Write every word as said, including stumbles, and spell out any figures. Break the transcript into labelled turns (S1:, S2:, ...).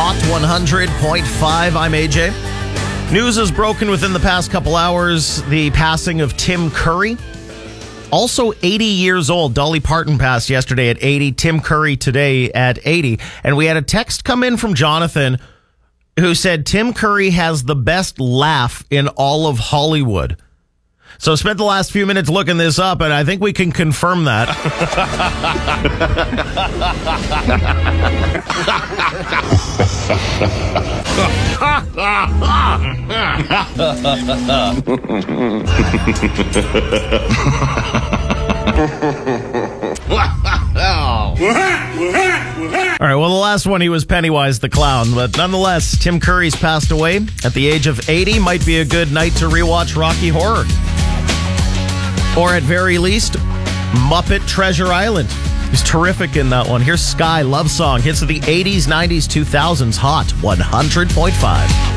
S1: Hot one hundred point five. I'm A J. News has broken within the past couple hours. The passing of Tim Curry. Also eighty years old. Dolly Parton passed yesterday at eighty. Tim Curry today at eighty. And we had a text come in from Jonathan who said Tim Curry has the best laugh in all of Hollywood. So spent the last few minutes looking this up, and I think we can confirm that. All right, well, the last one, he was Pennywise the Clown. But nonetheless, Tim Curry's passed away at the age of eighty. Might be a good night to rewatch Rocky Horror. Or at very least, Muppet Treasure Island. He's terrific in that one. Here's Sky, Love Song. Hits of the eighties, nineties, two thousands. Hot one hundred point five.